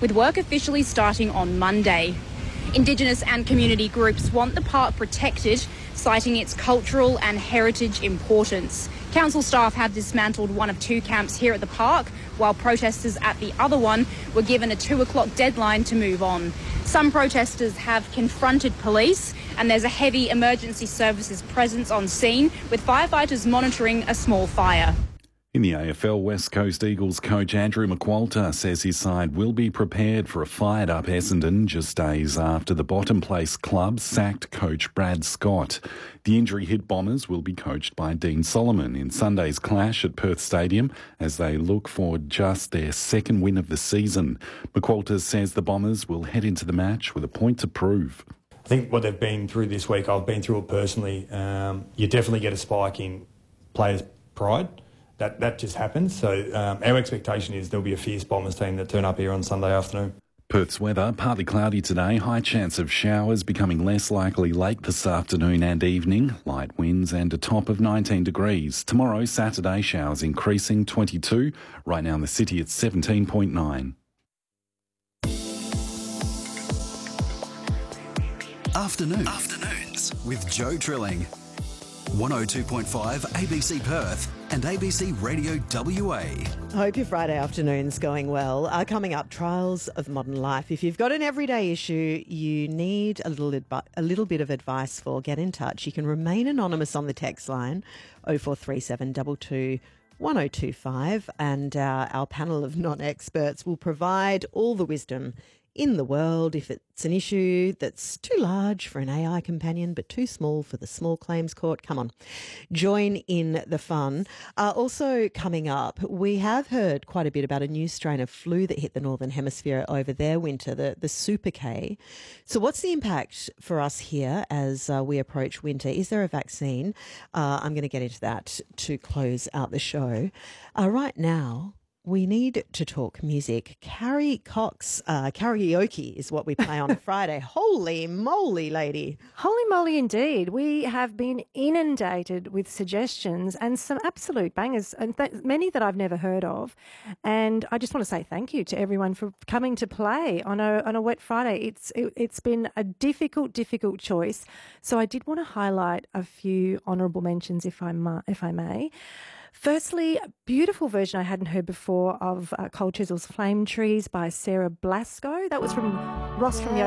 with work officially starting on Monday. Indigenous and community groups want the park protected, citing its cultural and heritage importance. Council staff have dismantled one of 2 camps here at the park, while protesters at the other one were given a 2 o'clock deadline to move on. Some protesters have confronted police, and there's a heavy emergency services presence on scene, with firefighters monitoring a small fire. In the AFL, West Coast Eagles coach Andrew McQualter says his side will be prepared for a fired-up Essendon just days after the bottom-place club sacked coach Brad Scott. The injury-hit Bombers will be coached by Dean Solomon in Sunday's clash at Perth Stadium as they look for just their 2nd win of the season. McQualter says the Bombers will head into the match with a point to prove. I think what they've been through this week, I've been through it personally. You definitely get a spike in players' pride. That just happens. So our expectation is there'll be a fierce Bombers team that turn up here on Sunday afternoon. Perth's weather, partly cloudy today, high chance of showers becoming less likely late this afternoon and evening, light winds and a top of 19 degrees. Tomorrow, Saturday, showers increasing 22. Right now in the city it's 17.9. Afternoons with Joe Trilling. 102.5 ABC Perth and ABC Radio WA. I hope your Friday afternoon's going well. Coming up, trials of modern life. If you've got an everyday issue you need a little bit of advice for, get in touch. You can remain anonymous on the text line 0437 22 1025, and our panel of non-experts will provide all the wisdom in the world if it's an issue that's too large for an AI companion but too small for the small claims court. Come on, join in the fun. Also coming up, we have heard quite a bit about a new strain of flu that hit the Northern Hemisphere over their winter, the Super K. So what's the impact for us here as we approach winter? Is there a vaccine? I'm going to get into that to close out the show. Right now, we need to talk music. Carrie Cox karaoke is what we play on a Friday. Holy moly, lady. Holy moly indeed. We have been inundated with suggestions and some absolute bangers, and many that I've never heard of. And I just want to say thank you to everyone for coming to play on a wet Friday. It's been a difficult choice. So I did want to highlight a few honourable mentions, if I may. Firstly, a beautiful version I hadn't heard before of Cold Chisel's Flame Trees by Sarah Blasco. That was from Ross from